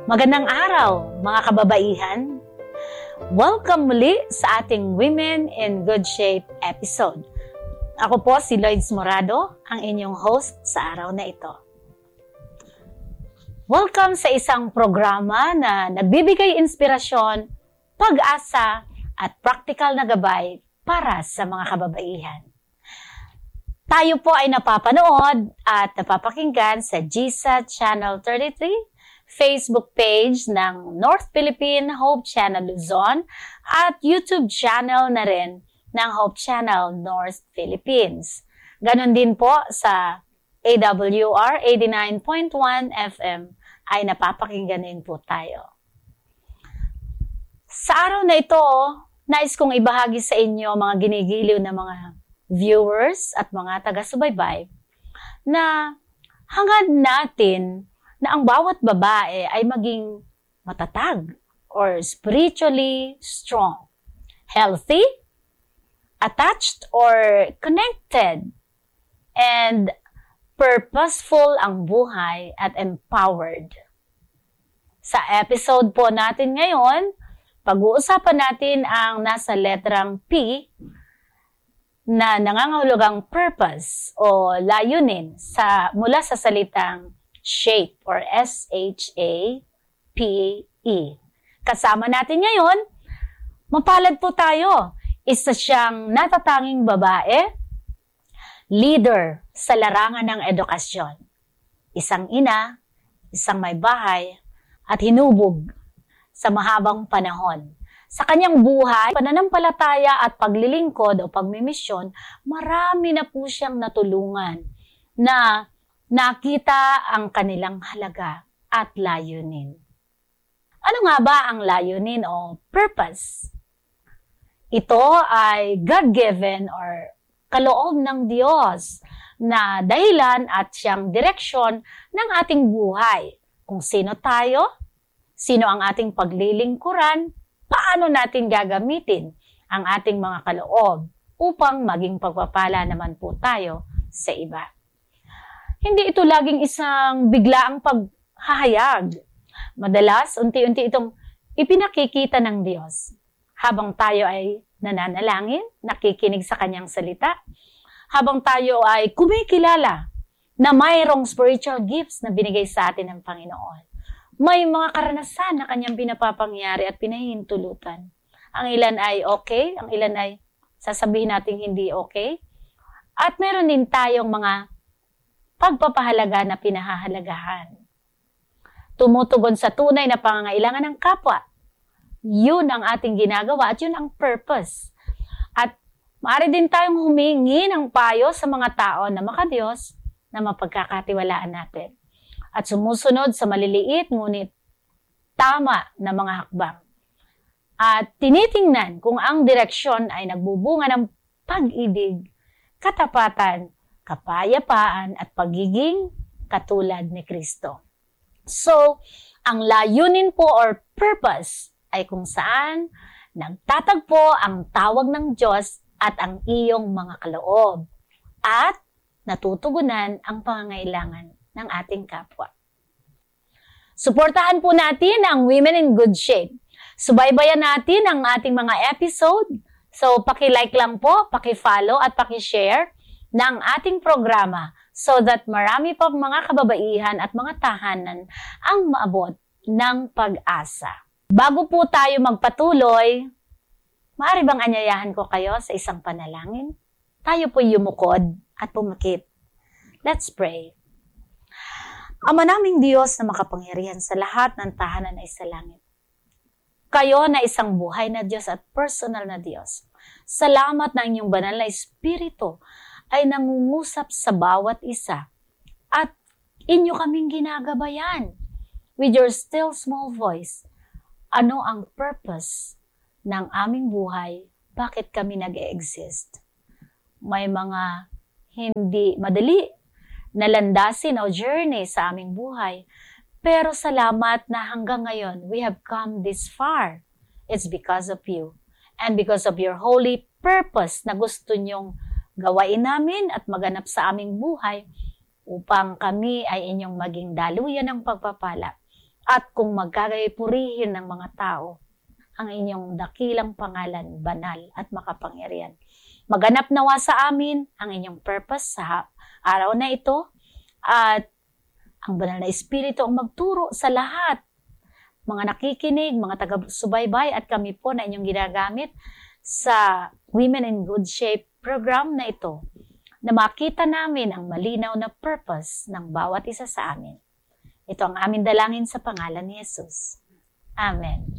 Magandang araw, mga kababaihan. Welcome muli sa ating Women in Good Shape episode. Ako po si Loids Morado, ang inyong host sa araw na ito. Welcome sa isang programa na nagbibigay inspirasyon, pag-asa at practical na gabay para sa mga kababaihan. Tayo po ay napapanood at napapakinggan sa GSA Channel 33, Facebook page ng North Philippine Hope Channel Luzon at YouTube channel na rin ng Hope Channel North Philippines. Ganon din po sa AWR 89.1 FM ay napapakinggan din po tayo. Sa araw na ito, nais kong ibahagi sa inyo mga ginigiliw na mga viewers at mga taga-subaybay na hangad natin na ang bawat babae ay maging matatag or spiritually strong, healthy, attached or connected, and purposeful ang buhay at empowered. Sa episode po natin ngayon, pag-uusapan natin ang nasa letrang P na nangangahulugang purpose o layunin mula sa salitang shape or S-H-A-P-E. Kasama natin ngayon, mapalad po tayo. Isa siyang natatanging babae, leader sa larangan ng edukasyon. Isang ina, isang may bahay, at hinubog sa mahabang panahon. Sa kanyang buhay, pananampalataya at paglilingkod o pagmimisyon, marami na po siyang natulungan na nakita ang kanilang halaga at layunin. Ano nga ba ang layunin o purpose? Ito ay God-given or kaloob ng Diyos na dahilan at siyang direksyon ng ating buhay. Kung sino tayo, sino ang ating paglilingkuran, paano natin gagamitin ang ating mga kaloob upang maging pagpapala naman po tayo sa iba. Hindi ito laging isang biglaang paghahayag. Madalas, unti-unti itong ipinakikita ng Diyos habang tayo ay nananalangin, nakikinig sa Kanyang salita, habang tayo ay kumikilala na mayroong spiritual gifts na binigay sa atin ng Panginoon. May mga karanasan na Kanyang pinapapangyari at pinahihintulutan. Ang ilan ay okay, ang ilan ay sasabihin natin hindi okay. At meron din tayong mga pagpapahalaga na pinahahalagahan. Tumutugon sa tunay na pangangailangan ng kapwa. Yun ang ating ginagawa at yun ang purpose. At maaari din tayong humingi ng payo sa mga tao na makadiyos na mapagkakatiwalaan natin. At sumusunod sa maliliit ngunit tama na mga hakbang. At tinitingnan kung ang direksyon ay nagbubunga ng pag-ibig, katapatan, kapayapaan at pagiging katulad ni Kristo. So, ang layunin po or purpose ay kung saan nagtatagpo ang tawag ng Diyos at ang iyong mga kaloob at natutugunan ang pangangailangan ng ating kapwa. Suportahan po natin ang Women in Good Shape. Subaybayan natin ang ating mga episode. So, paki-like lang po, paki-follow at paki-share ng ating programa so that marami pang mga kababaihan at mga tahanan ang maabot ng pag-asa. Bago po tayo magpatuloy, maaari bang anyayahan ko kayo sa isang panalangin? Tayo po yumukod at pumakit. Let's pray. Ama naming Diyos na makapangyarihan sa lahat ng tahanan ay sa langit. Kayo na isang buhay na Diyos at personal na Diyos. Salamat na inyong banal na Espiritu ay nangungusap sa bawat isa at inyo kaming ginagabayan with your still small voice. Ano ang purpose ng aming buhay? Bakit kami nag-e-exist? May mga hindi madali na landasin o journey sa aming buhay. Pero salamat na hanggang ngayon, we have come this far. It's because of you. And because of your holy purpose na gusto nyong gawain namin at maganap sa aming buhay upang kami ay inyong maging daluyan ng pagpapala At kung magkagaypurihin ng mga tao ang inyong dakilang pangalan, banal at makapangyarihan. Maganap nawa sa amin ang inyong purpose sa araw na ito at ang banal na Espiritu ang magturo sa lahat, mga nakikinig, mga taga-subaybay at kami po na inyong ginagamit sa Women in Good Shape program na ito, na makita namin ang malinaw na purpose ng bawat isa sa amin. Ito ang aming dalangin sa pangalan ni Jesus. Amen.